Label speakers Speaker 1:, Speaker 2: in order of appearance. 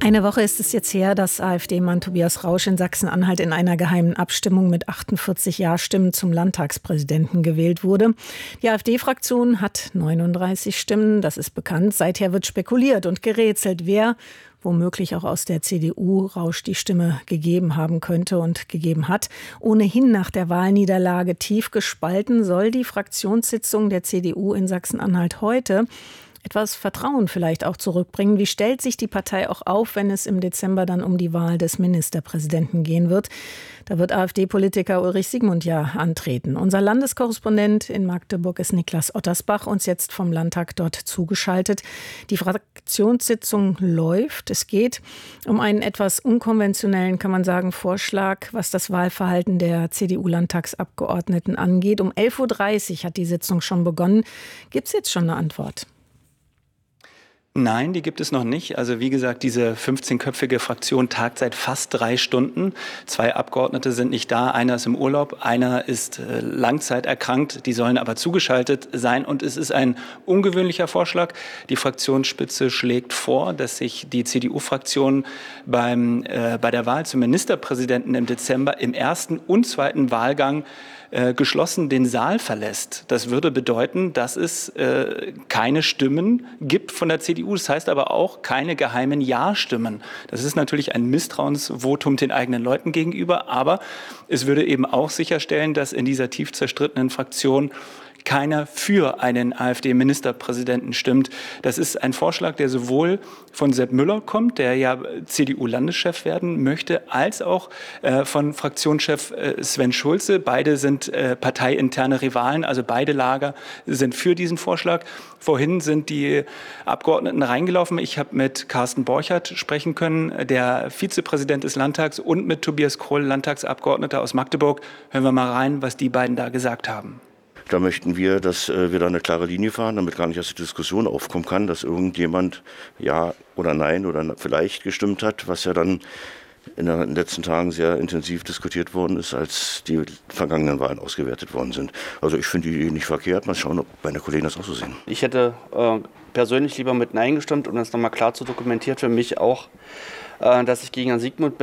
Speaker 1: Eine Woche ist es jetzt her, dass AfD-Mann Tobias Rausch in Sachsen-Anhalt in einer geheimen Abstimmung mit 48 Ja-Stimmen zum Landtagspräsidenten gewählt wurde. Die AfD-Fraktion hat 39 Stimmen, das ist bekannt. Seither wird spekuliert und gerätselt, wer womöglich auch aus der CDU Rausch die Stimme gegeben haben könnte und gegeben hat. Ohnehin nach der Wahlniederlage tief gespalten soll die Fraktionssitzung der CDU in Sachsen-Anhalt heute etwas Vertrauen vielleicht auch zurückbringen. Wie stellt sich die Partei auch auf, wenn es im Dezember dann um die Wahl des Ministerpräsidenten gehen wird? Da wird AfD-Politiker Ulrich Sigmundjahr antreten. Unser Landeskorrespondent in Magdeburg ist Niklas Ottersbach, uns jetzt vom Landtag dort zugeschaltet. Die Fraktionssitzung läuft. Es geht um einen etwas unkonventionellen, kann man sagen, Vorschlag, was das Wahlverhalten der CDU-Landtagsabgeordneten angeht. Um 11.30 Uhr hat die Sitzung schon begonnen. Gibt es jetzt schon eine Antwort?
Speaker 2: Nein, die gibt es noch nicht. Also wie gesagt, diese 15-köpfige Fraktion tagt seit fast 3 Stunden. 2 Abgeordnete sind nicht da, einer ist im Urlaub, einer ist langzeiterkrankt. Die sollen aber zugeschaltet sein und es ist ein ungewöhnlicher Vorschlag. Die Fraktionsspitze schlägt vor, dass sich die CDU-Fraktion bei der Wahl zum Ministerpräsidenten im Dezember im ersten und zweiten Wahlgang geschlossen den Saal verlässt. Das würde bedeuten, dass es keine Stimmen gibt von der CDU. Das heißt aber auch keine geheimen Ja-Stimmen. Das ist natürlich ein Misstrauensvotum den eigenen Leuten gegenüber. Aber es würde eben auch sicherstellen, dass in dieser tief zerstrittenen Fraktion keiner für einen AfD-Ministerpräsidenten stimmt. Das ist ein Vorschlag, der sowohl von Sepp Müller kommt, der ja CDU-Landeschef werden möchte, als auch von Fraktionschef Sven Schulze. Beide sind parteiinterne Rivalen, also beide Lager sind für diesen Vorschlag. Vorhin sind die Abgeordneten reingelaufen. Ich habe mit Carsten Borchert sprechen können, der Vizepräsident des Landtags, und mit Tobias Kroll, Landtagsabgeordneter aus Magdeburg. Hören wir mal rein, was die beiden da gesagt haben.
Speaker 3: Da möchten wir, dass wir da eine klare Linie fahren, damit gar nicht erst die Diskussion aufkommen kann, dass irgendjemand Ja oder Nein oder vielleicht gestimmt hat, was ja dann in den letzten Tagen sehr intensiv diskutiert worden ist, als die vergangenen Wahlen ausgewertet worden sind. Also ich finde die Idee nicht verkehrt. Mal schauen, ob meine Kollegen das auch so sehen.
Speaker 4: Ich hätte persönlich lieber mit Nein gestimmt, um das nochmal klar zu dokumentieren, für mich auch, dass ich gegen Herrn Sigmund bin.